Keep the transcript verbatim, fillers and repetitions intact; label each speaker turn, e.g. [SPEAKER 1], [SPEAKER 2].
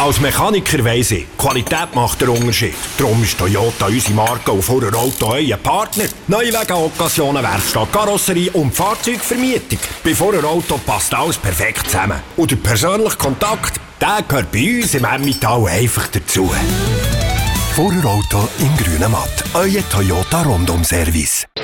[SPEAKER 1] Als Mechaniker weiss ich, Qualität macht den Unterschied. Darum ist Toyota unsere Marke und vor der Auto euer Partner. Neuwagen, Occasionen, Werkstatt, Karosserie und Fahrzeugvermietung. Bei Vorder Auto passt alles perfekt zusammen. Und der persönliche Kontakt, der gehört bei uns im Emmental einfach dazu.
[SPEAKER 2] Vorder Auto im grünen Matt. Euer Toyota Rundum Service.